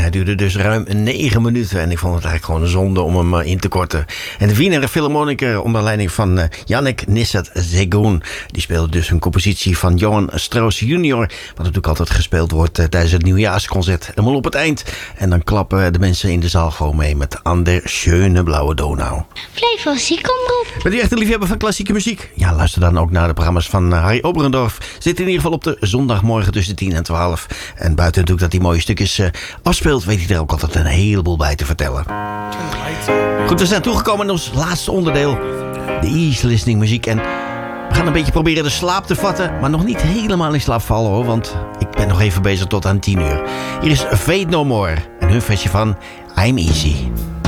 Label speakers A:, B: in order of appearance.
A: Hij duurde dus ruim 9 minuten. En ik vond het eigenlijk gewoon een zonde om hem in te korten. En de Wiener Philharmoniker onder leiding van Yannick Nisset-Segun. Die speelde dus een compositie van Johann Strauss Jr. Wat natuurlijk altijd gespeeld wordt tijdens het nieuwjaarsconcert. Helemaal op het eind. En dan klappen de mensen in de zaal gewoon mee met An der schöne blauwe Donau.
B: Flevo Ziekomroep.
A: Bent u echt een liefhebber van klassieke muziek? Ja, luister dan ook naar de programma's van Harry Oberendorf. Zit in ieder geval op de zondagmorgen tussen 10 en 12. En buiten natuurlijk dat hij mooie stukjes afspeelt, weet hij er ook altijd een heleboel bij te vertellen. Goed, we zijn toegekomen in ons laatste onderdeel. De easy listening muziek. En we gaan een beetje proberen de slaap te vatten. Maar nog niet helemaal in slaap vallen hoor. Want ik ben nog even bezig tot aan 10 uur. Hier is Fade No More. En hun versie van I'm Easy.